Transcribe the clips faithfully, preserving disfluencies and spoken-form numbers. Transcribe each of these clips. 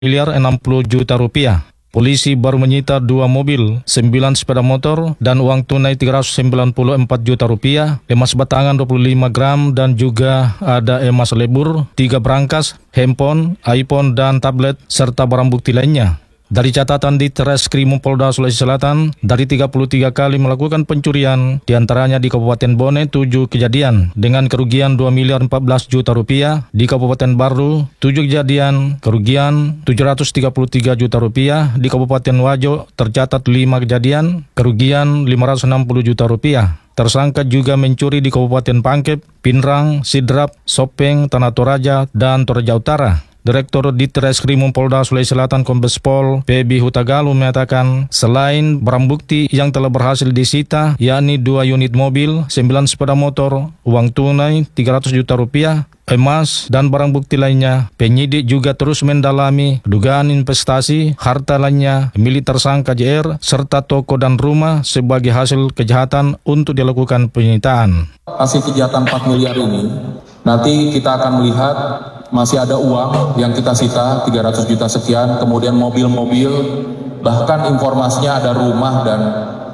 miliar enam puluh juta rupiah. Polisi baru menyita dua mobil, sembilan sepeda motor, dan uang tunai tiga ratus sembilan puluh empat juta rupiah, emas batangan dua puluh lima gram, dan juga ada emas lebur, tiga berangkas, handphone, iPhone, dan tablet, serta barang bukti lainnya. Dari catatan di Treskrim Polda Sulawesi Selatan, dari tiga puluh tiga kali melakukan pencurian, diantaranya di Kabupaten Bone tujuh kejadian dengan kerugian dua miliar empat belas juta rupiah, di Kabupaten Baru tujuh kejadian kerugian tujuh ratus tiga puluh tiga juta rupiah, di Kabupaten Wajo tercatat lima kejadian kerugian lima ratus enam puluh juta rupiah. Tersangka juga mencuri di Kabupaten Pangkep, Pinrang, Sidrap, Sopeng, Tanah Toraja, dan Toraja Utara. Direktur Ditreskrim Polda Sulawesi Selatan Kombes Pol P B Hutagaluh mengatakan, selain barang bukti yang telah berhasil disita, yakni dua unit mobil, sembilan sepeda motor, uang tunai tiga ratus juta rupiah, emas, dan barang bukti lainnya, penyidik juga terus mendalami dugaan investasi harta lainnya milik tersangka J R serta toko dan rumah sebagai hasil kejahatan untuk dilakukan penyitaan. Hasil kejahatan empat miliar ini nanti kita akan melihat masih ada uang yang kita sita tiga ratus juta sekian, kemudian mobil-mobil, bahkan informasinya ada rumah dan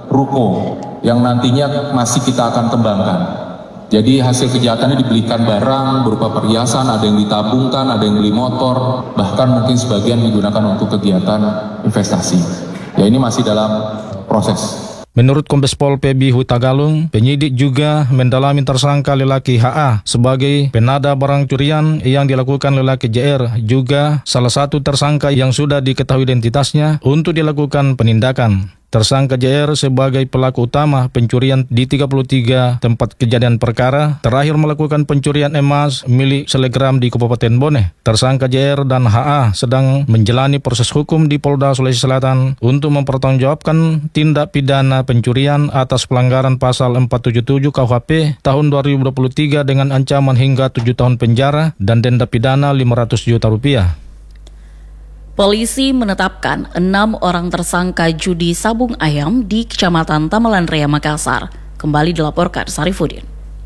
ruko yang nantinya masih kita akan kembangkan. Jadi hasil kejahatannya dibelikan barang berupa perhiasan, ada yang ditabungkan, ada yang beli motor, bahkan mungkin sebagian digunakan untuk kegiatan investasi. Ya, ini masih dalam proses. Menurut Kombes Pol P B Hutagaluh, penyidik juga mendalami tersangka lelaki H A sebagai penada barang curian yang dilakukan lelaki J R, juga salah satu tersangka yang sudah diketahui identitasnya untuk dilakukan penindakan. Tersangka J R sebagai pelaku utama pencurian di tiga puluh tiga tempat kejadian perkara, terakhir melakukan pencurian emas milik selegram di Kabupaten Bone. Tersangka J R dan H A sedang menjalani proses hukum di Polda Sulawesi Selatan untuk mempertanggungjawabkan tindak pidana pencurian atas pelanggaran pasal empat tujuh tujuh K U H P tahun dua ribu dua puluh tiga dengan ancaman hingga tujuh tahun penjara dan denda pidana lima ratus juta rupiah. Polisi menetapkan enam orang tersangka judi sabung ayam di Kecamatan Tamalan Raya, Makassar. Kembali dilaporkan Sarifudin.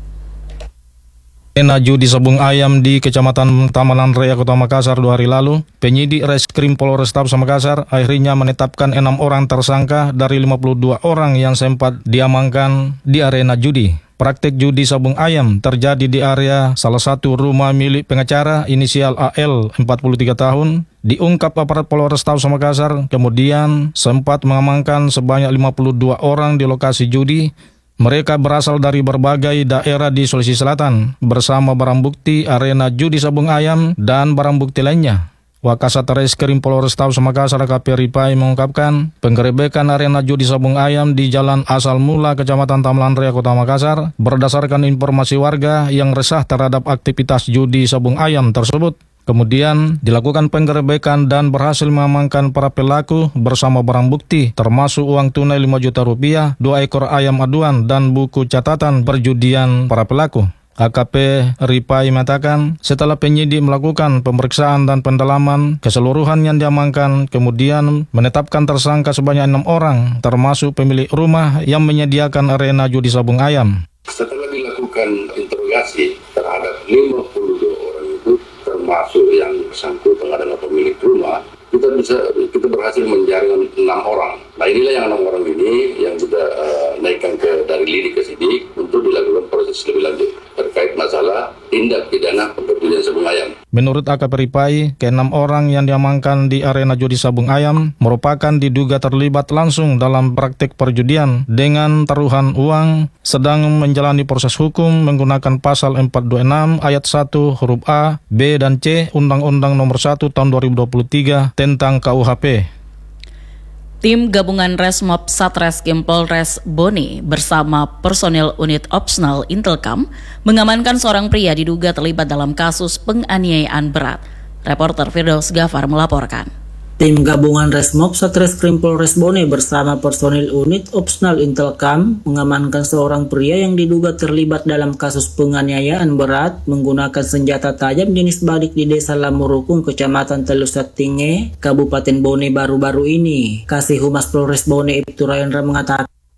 Arena judi sabung ayam di Kecamatan Tamalan Raya, Kota Makassar dua hari lalu, penyidik Reskrim Polrestabes Makassar akhirnya menetapkan enam orang tersangka dari lima puluh dua orang yang sempat diamankan di arena judi. Praktik judi sabung ayam terjadi di area salah satu rumah milik pengacara inisial A L, empat puluh tiga tahun, diungkap aparat Polrestabes Makassar, kemudian sempat mengamankan sebanyak lima puluh dua orang di lokasi judi. Mereka berasal dari berbagai daerah di Sulawesi Selatan, bersama barang bukti arena judi sabung ayam dan barang bukti lainnya. Wakasat Reskrim Polrestabes Makassar K P Ripai mengungkapkan, penggerebekan arena judi sabung ayam di Jalan Asal Mula Kecamatan Tamalan Raya Kota Makassar berdasarkan informasi warga yang resah terhadap aktivitas judi sabung ayam tersebut. Kemudian dilakukan penggerebekan dan berhasil mengamankan para pelaku bersama barang bukti termasuk uang tunai lima juta rupiah, dua ekor ayam aduan, dan buku catatan perjudian para pelaku. A K P Ripai mengatakan, setelah penyidik melakukan pemeriksaan dan pendalaman keseluruhan yang diamankan, kemudian menetapkan tersangka sebanyak enam orang, termasuk pemilik rumah yang menyediakan arena judi sabung ayam. Setelah dilakukan interogasi terhadap lima puluh dua orang itu, termasuk yang bersangkutan adalah pemilik rumah, kita bisa kita berhasil menjaring enam orang. Nah, inilah yang enam orang ini yang sudah uh, naikkan ke dari lidik ke sidik untuk dilakukan proses lebih lanjut terkait masalah tindak pidana perjudian sabung ayam. Menurut A K P Ripai, keenam orang yang diamankan di arena judi sabung ayam merupakan diduga terlibat langsung dalam praktik perjudian dengan taruhan uang, sedang menjalani proses hukum menggunakan pasal empat dua enam ayat satu huruf A, B, dan C Undang-Undang Nomor satu Tahun dua ribu dua puluh tiga tentang K U H P. Tim gabungan Resmob Satreskrim Polres Bone bersama personil unit opsional Intelkam mengamankan seorang pria diduga terlibat dalam kasus penganiayaan berat. Reporter Firdaus Gafar melaporkan. Tim gabungan Resmob Satreskrim Polres Bone bersama personil unit opsional Intelkam mengamankan seorang pria yang diduga terlibat dalam kasus penganiayaan berat menggunakan senjata tajam jenis badik di Desa Lamurukung, Kecamatan Telusat Tinge, Kabupaten Bone baru-baru ini. Kasih Humas Polres Bone Ibtu Rayandra mengatakan,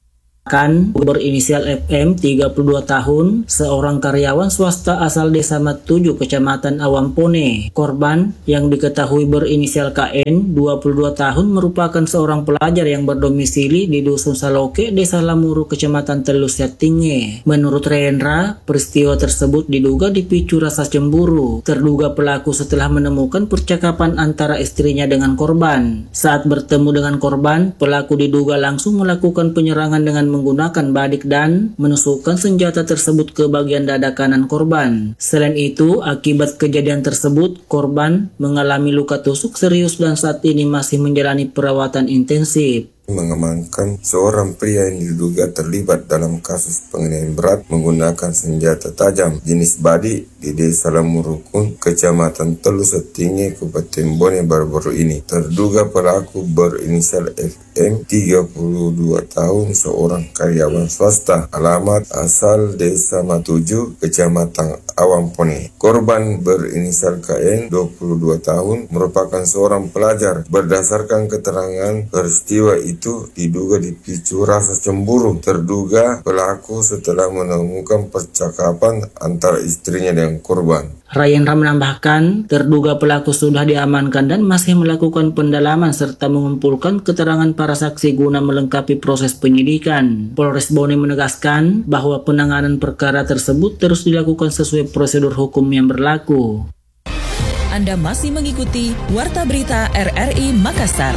Kan berinisial F M tiga puluh dua tahun, seorang karyawan swasta asal Desa Matuju, Kecamatan Awampone. Korban yang diketahui berinisial K N dua puluh dua tahun merupakan seorang pelajar yang berdomisili di Dusun Saloke, Desa Lamuru, Kecamatan Telus Yatinge. Menurut Rendra, peristiwa tersebut diduga dipicu rasa cemburu. Terduga pelaku setelah menemukan percakapan antara istrinya dengan korban. Saat bertemu dengan korban, pelaku diduga langsung melakukan penyerangan dengan menggunakan badik dan menusukkan senjata tersebut ke bagian dada kanan korban. Selain itu, akibat kejadian tersebut, korban mengalami luka tusuk serius dan saat ini masih menjalani perawatan intensif. Mengamankan seorang pria yang diduga terlibat dalam kasus penganiayaan berat menggunakan senjata tajam jenis badik di Desa Lamurukun, Kecamatan Telus Yatinge, Kabupaten Bone baru-baru ini. Terduga pelaku berinisial F M tiga puluh dua tahun, seorang karyawan swasta, alamat asal Desa Matuju, Kecamatan Awampone. Korban berinisial K N dua puluh dua tahun merupakan seorang pelajar. Berdasarkan keterangan, peristiwa itu itu diduga dipicu rasa cemburu. Terduga pelaku setelah menemukan percakapan antara istrinya dengan korban. Rendra menambahkan, terduga pelaku sudah diamankan dan masih melakukan pendalaman serta mengumpulkan keterangan para saksi guna melengkapi proses penyidikan. Polres Bone menegaskan bahwa penanganan perkara tersebut terus dilakukan sesuai prosedur hukum yang berlaku. Anda masih mengikuti Warta Berita R R I Makassar.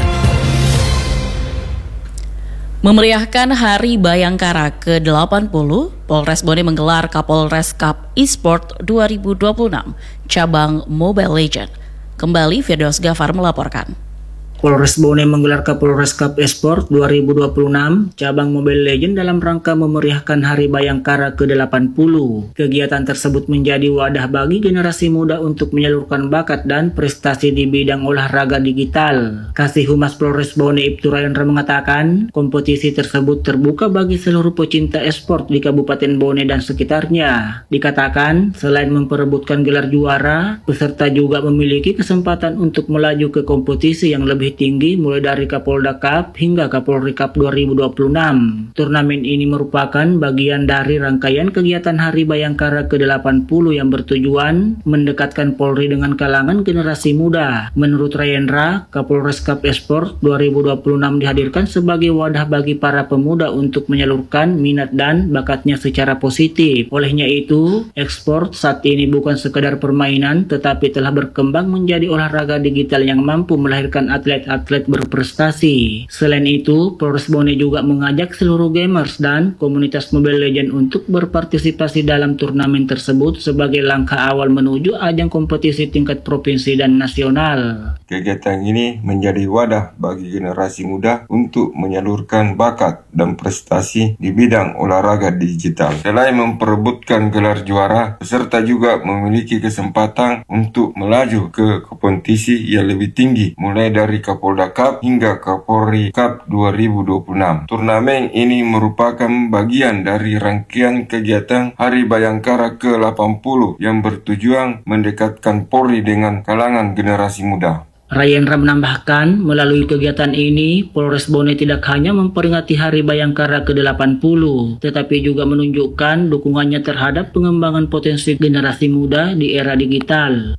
Memeriahkan Hari Bayangkara ke delapan puluh, Polres Bone menggelar Kapolres Cup eSport dua ribu dua puluh enam, cabang Mobile Legends. Kembali Firdaus Gafar melaporkan. Polres Bone menggelar Kapolres Cup eSport dua ribu dua puluh enam, cabang Mobile Legends dalam rangka memeriahkan Hari Bayangkara ke delapan puluh. Kegiatan tersebut menjadi wadah bagi generasi muda untuk menyalurkan bakat dan prestasi di bidang olahraga digital. Kasih Humas Polres Bone Ibtu Rendra mengatakan, kompetisi tersebut terbuka bagi seluruh pecinta eSport di Kabupaten Bone dan sekitarnya. Dikatakan, selain memperebutkan gelar juara, peserta juga memiliki kesempatan untuk melaju ke kompetisi yang lebih tinggi mulai dari Kapolda Cup hingga Kapolri Cup dua ribu dua puluh enam. Turnamen ini merupakan bagian dari rangkaian kegiatan Hari Bayangkara ke delapan puluh yang bertujuan mendekatkan Polri dengan kalangan generasi muda. Menurut Rendra, Kapolres Cup eSport dua ribu dua puluh enam dihadirkan sebagai wadah bagi para pemuda untuk menyalurkan minat dan bakatnya secara positif. Olehnya itu, e-sport saat ini bukan sekedar permainan tetapi telah berkembang menjadi olahraga digital yang mampu melahirkan atlet atlet berprestasi. Selain itu, Polres Bone juga mengajak seluruh gamers dan komunitas Mobile Legends untuk berpartisipasi dalam turnamen tersebut sebagai langkah awal menuju ajang kompetisi tingkat provinsi dan nasional. Kegiatan ini menjadi wadah bagi generasi muda untuk menyalurkan bakat dan prestasi di bidang olahraga digital. Selain memperebutkan gelar juara, peserta juga memiliki kesempatan untuk melaju ke kompetisi yang lebih tinggi, mulai dari Kapolda Cup hingga Kapolri Cup dua ribu dua puluh enam. Turnamen ini merupakan bagian dari rangkaian kegiatan Hari Bayangkara ke delapan puluh yang bertujuan mendekatkan Polri dengan kalangan generasi muda. Rendra menambahkan, melalui kegiatan ini, Polres Bone tidak hanya memperingati Hari Bayangkara ke delapan puluh, tetapi juga menunjukkan dukungannya terhadap pengembangan potensi generasi muda di era digital.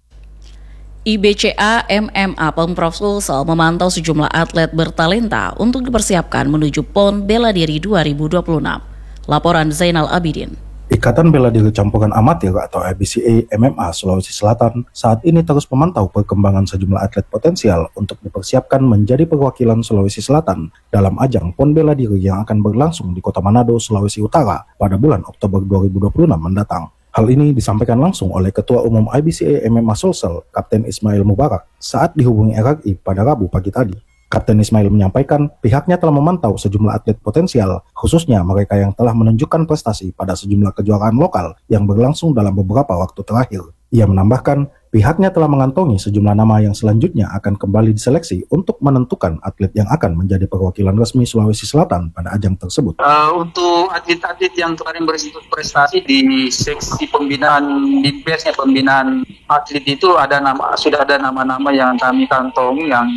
I B C A M M A Pemprov Sulsel memantau sejumlah atlet bertalenta untuk dipersiapkan menuju PON Bela Diri dua ribu dua puluh enam. Laporan Zainal Abidin. Ikatan Bela Diri Campuran Amatir atau I B C A M M A Sulawesi Selatan saat ini terus memantau perkembangan sejumlah atlet potensial untuk dipersiapkan menjadi perwakilan Sulawesi Selatan dalam ajang PON Bela Diri yang akan berlangsung di Kota Manado, Sulawesi Utara pada bulan Oktober dua ribu dua puluh enam mendatang. Hal ini disampaikan langsung oleh Ketua Umum I B C A M M A Sulsel, Kapten Ismail Mubarak, saat dihubungi R R I pada Rabu pagi tadi. Kapten Ismail menyampaikan pihaknya telah memantau sejumlah atlet potensial, khususnya mereka yang telah menunjukkan prestasi pada sejumlah kejuaraan lokal yang berlangsung dalam beberapa waktu terakhir. Ia menambahkan, pihaknya telah mengantongi sejumlah nama yang selanjutnya akan kembali diseleksi untuk menentukan atlet yang akan menjadi perwakilan resmi Sulawesi Selatan pada ajang tersebut. Uh, untuk atlet-atlet yang kemarin berprestasi di seksi pembinaan, di P E S-nya pembinaan atlet itu ada nama, sudah ada nama-nama yang kami kantongi yang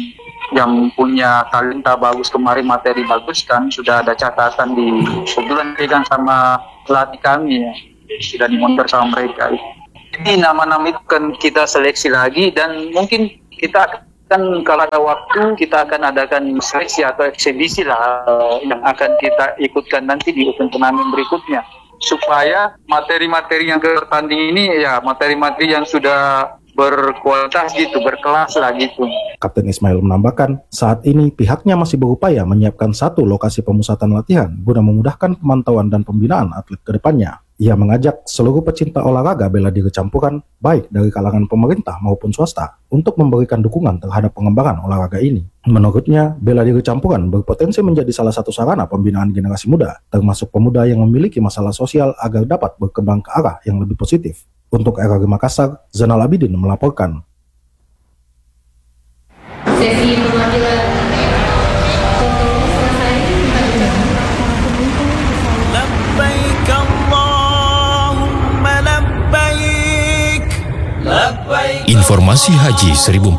yang punya talenta bagus kemarin, materi bagus kan, sudah ada catatan di kebetulan pegang sama pelatih kami ya, sudah dimonitor sama mereka. Jadi nama-nama itu kan kita seleksi lagi dan mungkin kita akan kalau ada waktu kita akan adakan seleksi atau eksibisi lah yang akan kita ikutkan nanti di event turnamen berikutnya, supaya materi-materi yang bertanding ini ya materi-materi yang sudah berkualitas gitu, berkelas lah gitu. Kapten Ismail menambahkan, saat ini pihaknya masih berupaya menyiapkan satu lokasi pemusatan latihan guna memudahkan pemantauan dan pembinaan atlet ke depannya. Ia mengajak seluruh pecinta olahraga bela diri campuran, baik dari kalangan pemerintah maupun swasta, untuk memberikan dukungan terhadap pengembangan olahraga ini. Menurutnya, bela diri campuran berpotensi menjadi salah satu sarana pembinaan generasi muda, termasuk pemuda yang memiliki masalah sosial agar dapat berkembang ke arah yang lebih positif. Untuk R R I Makassar, Zainal Abidin melaporkan. Sesi perwakilan Labbaik Allahumma labbaik. Informasi Haji seribu empat